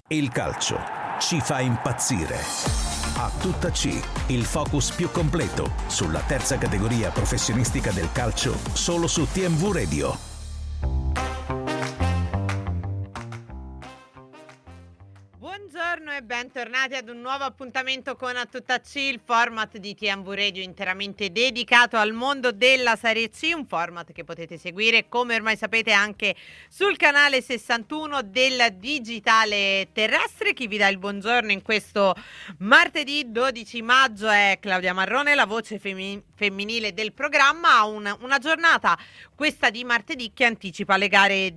Il calcio ci fa impazzire. A tutta C, il focus più completo sulla terza categoria professionistica del calcio, solo su TMV Radio. Buongiorno e bentornati ad un nuovo appuntamento con A Tutta C, il format di TMV Radio interamente dedicato al mondo della Serie C, un format che potete seguire, come ormai sapete, anche sul canale 61 del digitale terrestre. Chi vi dà il buongiorno in questo martedì 12 maggio è Claudia Marrone, la voce femminile del programma. Una giornata, questa di martedì, che anticipa le gare